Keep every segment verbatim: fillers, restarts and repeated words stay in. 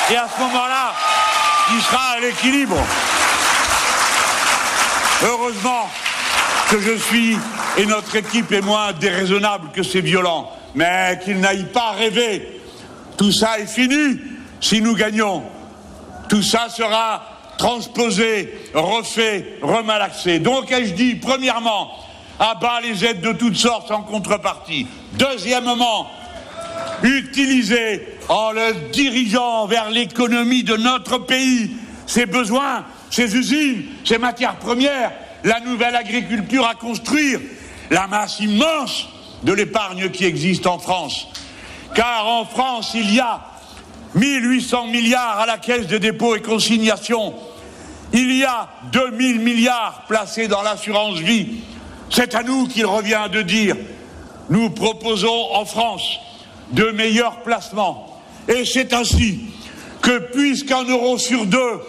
Et à ce moment-là, il sera à l'équilibre. Heureusement que je suis, et notre équipe est moins déraisonnable que c'est violent, mais qu'il n'aille pas rêver. Tout ça est fini si nous gagnons. Tout ça sera transposé, refait, remalaxé. Donc, ai-je dit, premièrement, à bas les aides de toutes sortes en contrepartie. Deuxièmement, utiliser en le dirigeant vers l'économie de notre pays, ses besoins, ses usines, ses matières premières, la nouvelle agriculture à construire, la masse immense de l'épargne qui existe en France. Car en France, il y a mille huit cents milliards à la Caisse de dépôt et consignation. Il y a deux mille milliards placés dans l'assurance vie. C'est à nous qu'il revient de dire, nous proposons en France de meilleurs placements. Et c'est ainsi que, puisqu'un euro sur deux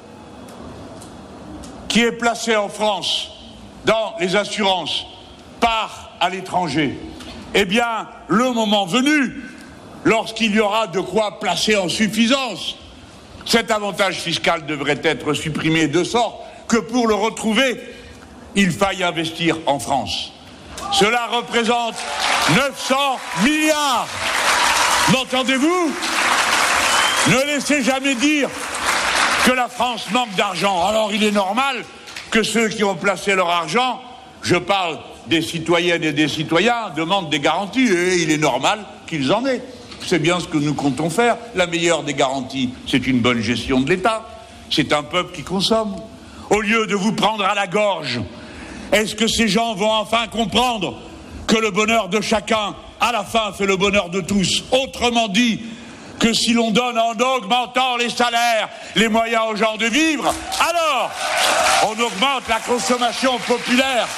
qui est placé en France dans les assurances part à l'étranger, eh bien, le moment venu, lorsqu'il y aura de quoi placer en suffisance, cet avantage fiscal devrait être supprimé de sorte que pour le retrouver, il faille investir en France. Cela représente neuf cents milliards. M'entendez-vous? Ne laissez jamais dire que la France manque d'argent. Alors il est normal que ceux qui ont placé leur argent, je parle des citoyennes et des citoyens, demandent des garanties. Et il est normal qu'ils en aient. C'est bien ce que nous comptons faire. La meilleure des garanties, c'est une bonne gestion de l'État. C'est un peuple qui consomme. Au lieu de vous prendre à la gorge, est-ce que ces gens vont enfin comprendre que le bonheur de chacun, à la fin, fait le bonheur de tous? Autrement dit, que si l'on donne en augmentant les salaires les moyens aux gens de vivre, alors on augmente la consommation populaire.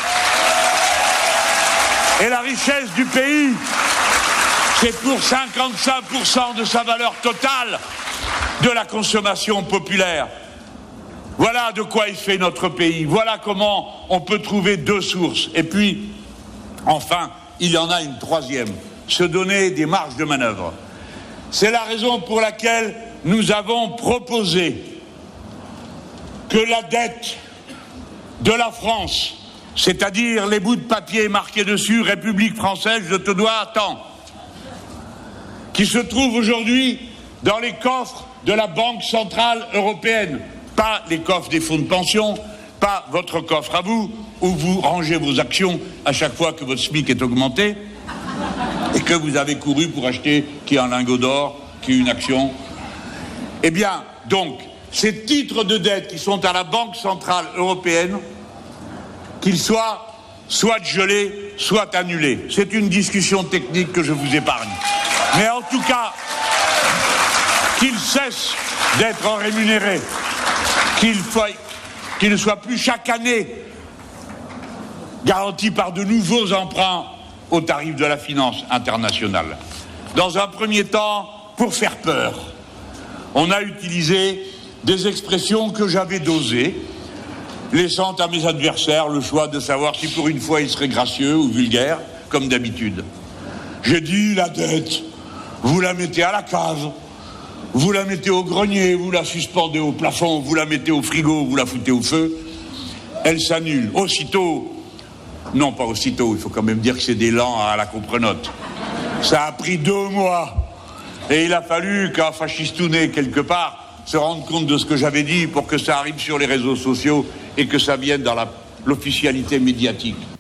Et la richesse du pays, c'est pour cinquante-cinq pour cent de sa valeur totale de la consommation populaire. Voilà de quoi est fait notre pays. Voilà comment on peut trouver deux sources. Et puis, enfin, il y en a une troisième. Se donner des marges de manœuvre. C'est la raison pour laquelle nous avons proposé que la dette de la France, c'est-à-dire les bouts de papier marqués dessus « République française, je te dois tant », qui se trouve aujourd'hui dans les coffres de la Banque centrale européenne, pas les coffres des fonds de pension, pas votre coffre à vous, où vous rangez vos actions à chaque fois que votre SMIC est augmenté et que vous avez couru pour acheter qui est un lingot d'or, qui est une action. Eh bien, donc, ces titres de dette qui sont à la Banque centrale européenne, qu'ils soient soit gelés, soit annulés. C'est une discussion technique que je vous épargne. Mais en tout cas, qu'ils cessent d'être rémunérés, qu'ils qu'ils ne soient plus chaque année garantis par de nouveaux emprunts au tarif de la finance internationale. Dans un premier temps, pour faire peur, on a utilisé des expressions que j'avais dosées, laissant à mes adversaires le choix de savoir si pour une fois ils seraient gracieux ou vulgaires, comme d'habitude. J'ai dit la dette, vous la mettez à la cave, vous la mettez au grenier, vous la suspendez au plafond, vous la mettez au frigo, vous la foutez au feu, elle s'annule. Aussitôt, non pas aussitôt, il faut quand même dire que c'est des lents à la comprenote. Ça a pris deux mois et il a fallu qu'un fachistounet quelque part se rende compte de ce que j'avais dit pour que ça arrive sur les réseaux sociaux et que ça vienne dans la, l'officialité médiatique.